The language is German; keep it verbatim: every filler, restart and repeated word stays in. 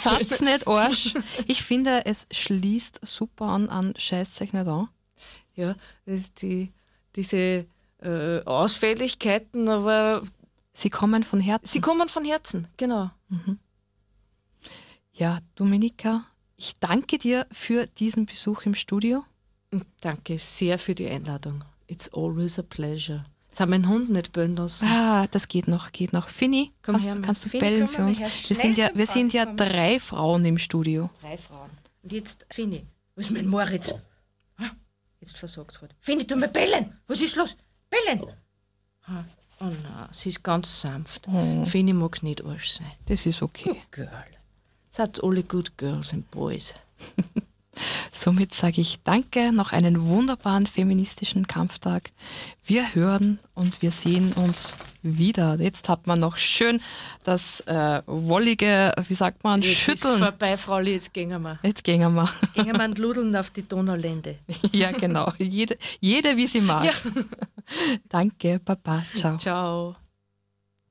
Satz nicht Arsch. Ich finde, es schließt super an an Scheiß euch nicht an. Ja, das ist die, diese äh, Ausfälligkeiten, aber Sie kommen von Herzen. sie kommen von Herzen, genau. Ja, Dominika, ich danke dir für diesen Besuch im Studio. Und danke sehr für die Einladung. It's always a pleasure. Jetzt haben wir den Hund nicht bellen lassen. Ah, das geht noch, geht noch. Finny, Komm kannst, her, Mann. kannst du Finny, bellen komm für mal uns? her. Wir Schnell sind ja, zum wir sind ja Fahren, drei Frauen im Studio. Drei Frauen. Und jetzt, Finny, was ist mein Moritz? Ah, jetzt versagt es gerade. Finny, tu mal bellen. Was ist los? Bellen. Ah, oh nein, sie ist ganz sanft. Oh. Finny mag nicht Arsch sein. Das ist okay. Girl. Seid alle good girls and boys. Somit sage ich Danke, noch einen wunderbaren feministischen Kampftag. Wir hören und wir sehen uns wieder. Jetzt hat man noch schön das äh, wollige, wie sagt man, Jetzt Schütteln. ist vorbei, Frauli, jetzt gehen wir. Jetzt gehen wir. Gehen wir und ludeln auf die Donaulände. Ja, genau. Jede, jede wie sie mag. Ja. Danke, Papa. Ciao. Ciao.